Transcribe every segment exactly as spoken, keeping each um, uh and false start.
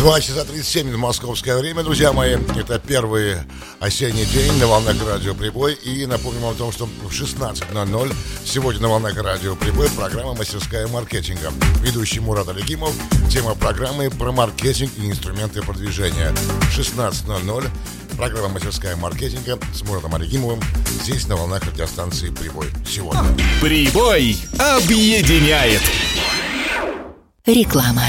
два часа тридцать семь московское время, друзья мои. Это первый осенний день на волнах радио Прибой. И напомню вам о том, что в шестнадцать ноль ноль сегодня на волнах радио Прибой программа «Мастерская маркетинга». Ведущий Мурат Аликимов. Тема программы про маркетинг и инструменты продвижения. В шестнадцать ноль ноль программа «Мастерская маркетинга» с Муратом Аликимовым. Здесь на волнах радиостанции Прибой. Сегодня. Прибой объединяет. Реклама.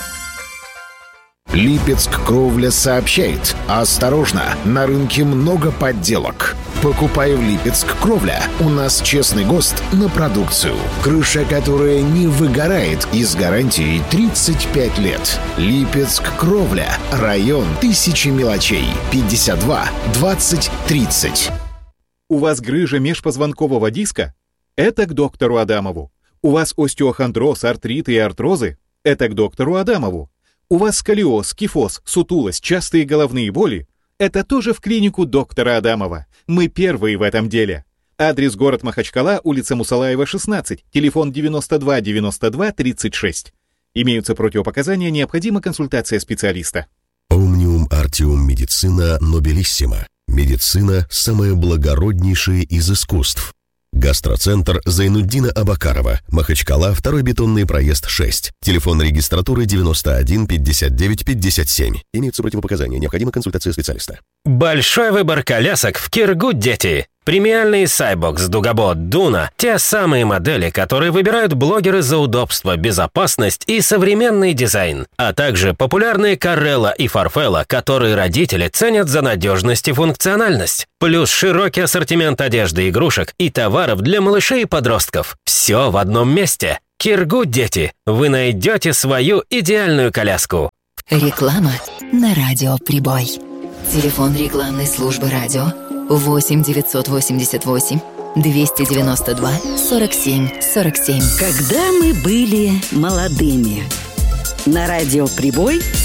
Липецк Кровля сообщает: осторожно, на рынке много подделок. Покупай в Липецк Кровля. У нас честный ГОСТ на продукцию. Крыша, которая не выгорает, и с гарантией тридцать пять лет. Липецк Кровля. Район Тысячи мелочей. пятьдесят два двадцать тридцать. У вас грыжа межпозвонкового диска? Это к доктору Адамову. У вас остеохондроз, артриты и артрозы? Это к доктору Адамову. У вас сколиоз, кифоз, сутулость, частые головные боли? Это тоже в клинику доктора Адамова. Мы первые в этом деле. Адрес: город Махачкала, улица Мусалаева, шестнадцать, телефон девяносто два девяносто два тридцать шесть. Имеются противопоказания, необходима консультация специалиста. Омниум Артиум Медицина Нобелиссима. Медицина – самое благороднейшее из искусств. Гастроцентр Зайнуддина Абакарова. Махачкала, второй бетонный проезд шесть. Телефон регистратуры девяносто один пятьдесят девять пятьдесят семь. Имеются противопоказания, необходима консультация специалиста. Большой выбор колясок в Киргуд дети. Премиальные Сайбокс, Дугабот, Дуна – те самые модели, которые выбирают блогеры за удобство, безопасность и современный дизайн. А также популярные Карелла и Фарфелла, которые родители ценят за надежность и функциональность. Плюс широкий ассортимент одежды, игрушек и товаров для малышей и подростков. Все в одном месте. Киргуд дети. Вы найдете свою идеальную коляску. Реклама на радио Прибой. Телефон рекламной службы радио восемь девятьсот восемьдесят восемь двести девяносто два сорок семь сорок семь. Когда мы были молодыми, на радио Прибой